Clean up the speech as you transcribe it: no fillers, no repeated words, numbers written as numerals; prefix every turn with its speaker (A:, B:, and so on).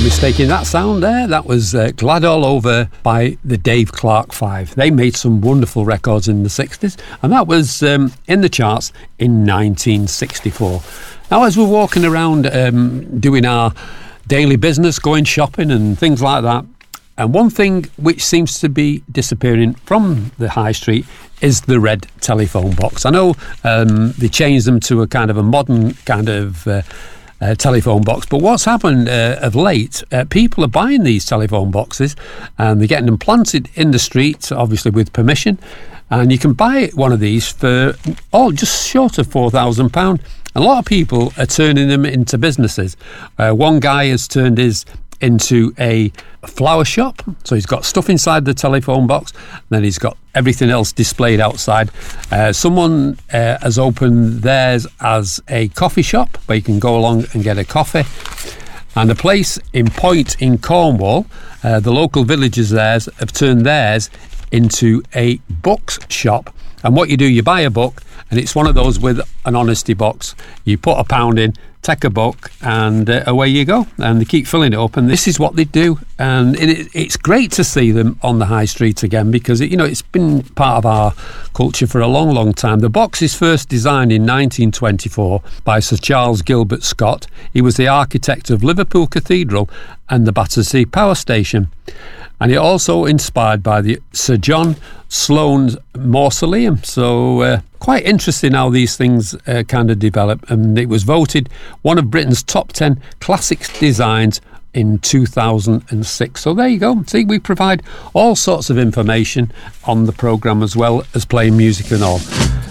A: Mistaking that sound there, that was Glad All Over by the Dave Clark Five. They made some wonderful records in the 60s, and that was in the charts in 1964. Now, as we're walking around doing our daily business, going shopping and things like that, and one thing which seems to be disappearing from the high street is the red telephone box. I know they changed them to a kind of a modern kind of telephone box, but what's happened of late, people are buying these telephone boxes and they're getting them planted in the street, obviously with permission, and you can buy one of these for just short of £4,000. A lot of people are turning them into businesses. One guy has turned his into a flower shop, so he's got stuff inside the telephone box, then he's got everything else displayed outside. Someone has opened theirs as a coffee shop where you can go along and get a coffee, and a place in Point in Cornwall, the local villagers there have turned theirs into a books shop. And what you do, you buy a book, and it's one of those with an honesty box. You put £1 in, take a book, and away you go. And they keep filling it up, and this is what they do. And it's great to see them on the high street again, because it's been part of our culture for a long, long time. The box is first designed in 1924 by Sir Charles Gilbert Scott. He was the architect of Liverpool Cathedral and the Battersea Power Station. And it also inspired by the Sir John Sloane's Mausoleum. So quite interesting how these things kind of develop. And it was voted one of Britain's top 10 classic designs in 2006. So there you go. See, we provide all sorts of information on the programme as well as playing music and all.